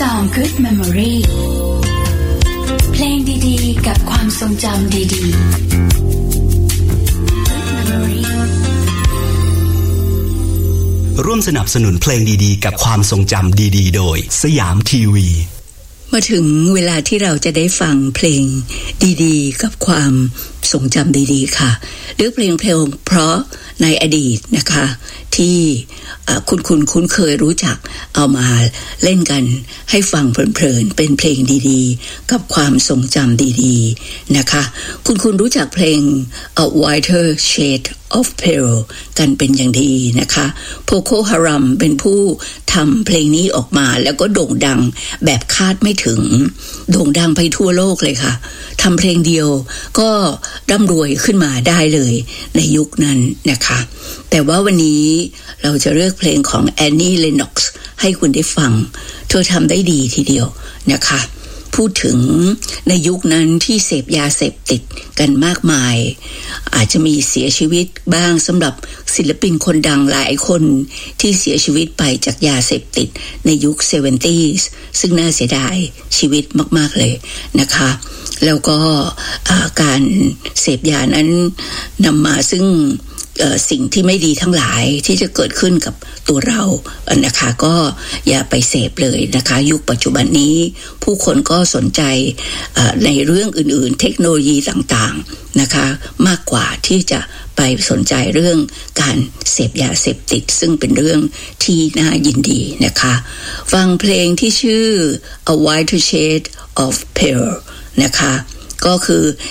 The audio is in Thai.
Song Good Memory เพลงดีๆกับความทรงจำดีๆ Good Memory ร่วมสนับสนุนเพลงดีๆกับความทรงจำดีๆโดยสยามทีวีมาถึงเวลาที่เราจะได้ฟังเพลงดีๆกับความทรงจำดีๆค่ะเลือกเพลงเพราะในอดีตนะคะที่คุ้นเคยรู้จักเอามาเล่นกันให้ฟังเพลินๆเป็นเพลงดีๆกับความทรงจำดีๆนะคะคุณรู้จักเพลง A Whiter Shade of Pale กันเป็นอย่างดีนะคะโพโคฮารัมเป็นผู้ทำเพลงนี้ออกมาแล้วก็โด่งดังแบบคาดไม่ถึงโด่งดังไปทั่วโลกเลยค่ะทำเพลงเดียวก็ร่ำรวยขึ้นมาได้เลยในยุคนั้นนะคะแต่ว่าวันนี้เราจะเลือกเพลงของแอนนี่เลน็อกซ์ให้คุณได้ฟังเธอทำได้ดีทีเดียวนะคะพูดถึงในยุคนั้นที่เสพยาเสพติดกันมากมายอาจจะมีเสียชีวิตบ้างสำหรับศิลปินคนดังหลายคนที่เสียชีวิตไปจากยาเสพติดในยุค 70s ซึ่งน่าเสียดายชีวิตมากๆเลยนะคะแล้วก็การเสพยานั้นนำมาซึ่งสิ่งที่ไม่ดีทั้งหลายที่จะเกิดขึ้นกับตัวเรานะคะก็อย่าไปเสพเลยนะคะยุคปัจจุบันนี้ผู้คนก็สนใจในเรื่องอื่นๆเทคโนโลยีต่างๆนะคะมากกว่าที่จะไปสนใจเรื่องการเสพยาเสพติดซึ่งเป็นเรื่องที่น่ายินดีนะคะฟังเพลงที่ชื่อ A Whiter Shade of Pale นะคะก็คือ